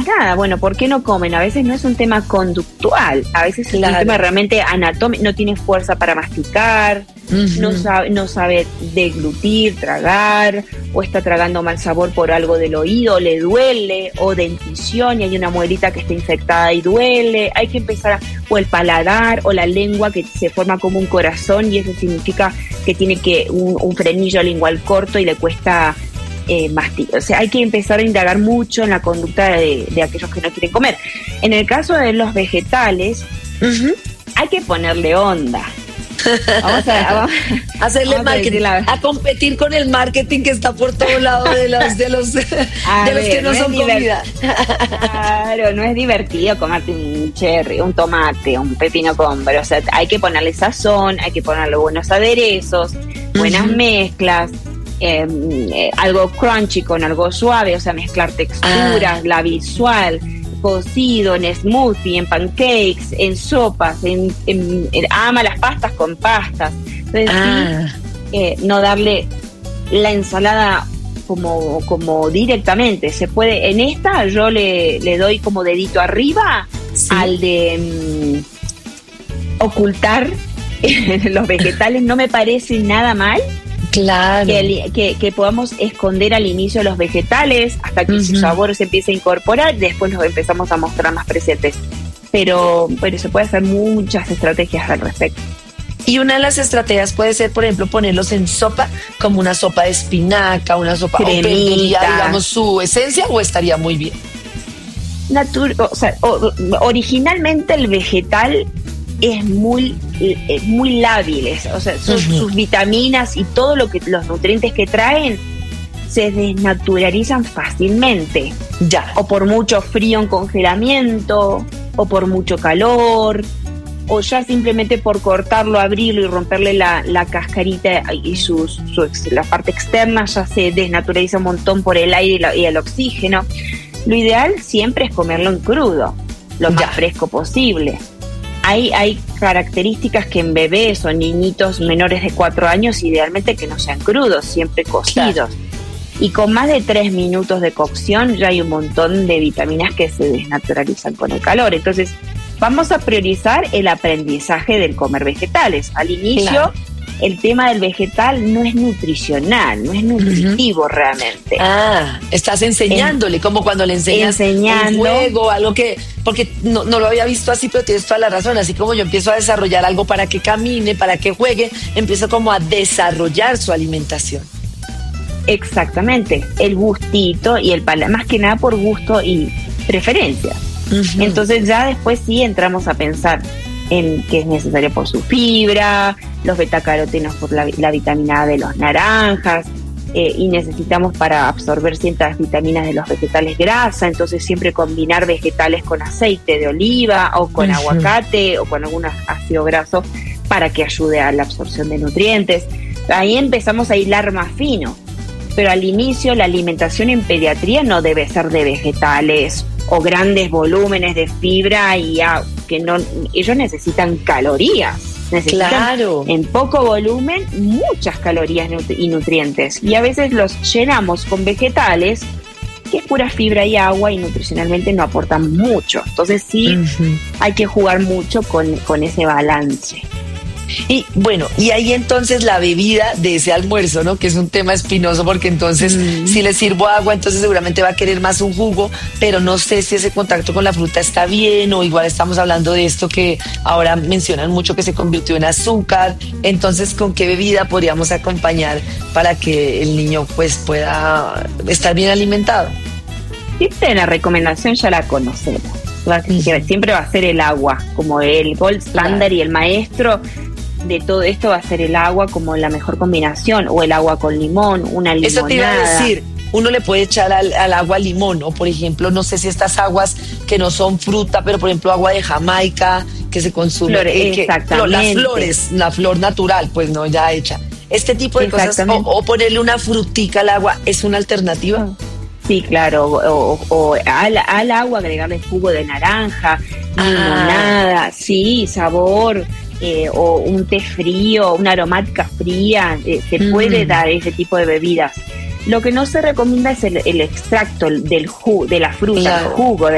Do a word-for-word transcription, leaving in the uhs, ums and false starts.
nada, bueno, ¿por qué no comen? A veces no es un tema conductual, a veces claro. es un tema realmente anatómico, no tiene fuerza para masticar, uh-huh. no sabe, no sabe deglutir, tragar, o está tragando mal sabor por algo del oído, le duele, o dentición y hay una muelita que está infectada y duele, hay que empezar a, o el paladar, o la lengua que se forma como un corazón y eso significa que tiene que un, un frenillo lingual corto y le cuesta Eh, masticar. O sea, hay que empezar a indagar mucho en la conducta de, de aquellos que no quieren comer. En el caso de los vegetales, uh-huh. hay que ponerle onda. Vamos a, vamos, hacerle vamos marketing, a, a competir con el marketing que está por todo lado de los de los, de ver, los que no, no son comida. Claro, no es divertido comerte un cherry, un tomate, un pepino con, pero o sea, hay que ponerle sazón, hay que ponerle buenos aderezos, buenas uh-huh. mezclas. Eh, eh, algo crunchy con algo suave, o sea, mezclar texturas, ah. la visual, cocido, en smoothie, en pancakes, en sopas, en, en, en ama las pastas con pastas. Entonces, ah. sí, eh, no darle la ensalada como, como directamente. Se puede, en esta yo le, le doy como dedito arriba sí. al de um, ocultar los vegetales, no me parece nada mal. Claro. Que, que, que podamos esconder al inicio los vegetales hasta que uh-huh. su sabor se empiece a incorporar, después los empezamos a mostrar más presentes. Pero, pero se puede hacer muchas estrategias al respecto. Y una de las estrategias puede ser, por ejemplo, ponerlos en sopa, como una sopa de espinaca, una sopa o perdería, digamos, su esencia, o estaría muy bien. Natur- o sea, o, originalmente el vegetal es muy es muy lábil, o sea, sus, uh-huh. sus vitaminas y todo lo que los nutrientes que traen se desnaturalizan fácilmente. Ya. O por mucho frío en congelamiento, o por mucho calor, o ya simplemente por cortarlo, abrirlo y romperle la, la cascarita y sus, su, la parte externa ya se desnaturaliza un montón por el aire y, la, y el oxígeno. Lo ideal siempre es comerlo en crudo, lo más ya. fresco posible. Hay, hay características que en bebés o niñitos menores de cuatro años idealmente que no sean crudos, siempre cocidos. Claro. Y con más de tres minutos de cocción ya hay un montón de vitaminas que se desnaturalizan con el calor. Entonces vamos a priorizar el aprendizaje del comer vegetales. Al inicio claro. el tema del vegetal no es nutricional, no es nutritivo uh-huh. realmente. Ah, estás enseñándole, en, como cuando le enseñas enseñando, un juego, algo que, porque no, no lo había visto así, pero tienes toda la razón, así como yo empiezo a desarrollar algo para que camine, para que juegue, empiezo como a desarrollar su alimentación. Exactamente, el gustito y el paladar, más que nada por gusto y preferencia. Uh-huh. Entonces ya después sí entramos a pensar en qué es necesario por su fibra, los betacarotenos por la, la vitamina A de los naranjas, eh, y necesitamos para absorber ciertas vitaminas de los vegetales grasa, entonces siempre combinar vegetales con aceite de oliva o con uh-huh. aguacate o con algún ácido graso para que ayude a la absorción de nutrientes. Ahí empezamos a hilar más fino, pero al inicio la alimentación en pediatría no debe ser de vegetales o grandes volúmenes de fibra y ah, que no, ellos necesitan calorías, necesitan claro. en poco volumen muchas calorías y nutrientes, y a veces los llenamos con vegetales que es pura fibra y agua y nutricionalmente no aportan mucho. Entonces sí uh-huh. hay que jugar mucho con, con ese balance. Y bueno, y ahí entonces la bebida de ese almuerzo, ¿no? Que es un tema espinoso porque entonces mm. si le sirvo agua, entonces seguramente va a querer más un jugo, pero no sé si ese contacto con la fruta está bien, o igual estamos hablando de esto que ahora mencionan mucho que se convirtió en azúcar. Entonces, ¿con qué bebida podríamos acompañar para que el niño pues pueda estar bien alimentado? Siempre la recomendación ya la conocemos. Mm. Siempre va a ser el agua, como el gold standard, claro. y el maestro de todo esto va a ser el agua como la mejor combinación, o el agua con limón, una limonada. Eso te iba a decir, uno le puede echar al, al agua limón, o por ejemplo, no sé si estas aguas que no son fruta, pero por ejemplo agua de Jamaica que se consume, Flores, eh, que, exactamente. las flores, la flor natural, pues no, ya hecha. Este tipo de cosas, o, o ponerle una frutica al agua, ¿es una alternativa? Sí, claro, o, o, o al, al agua agregarle jugo de naranja, limonada, ah. sí, sabor. Eh, o un té frío, una aromática fría, eh, se mm. puede dar ese tipo de bebidas. Lo que no se recomienda es el, el extracto del jugo, de la fruta, claro. el jugo de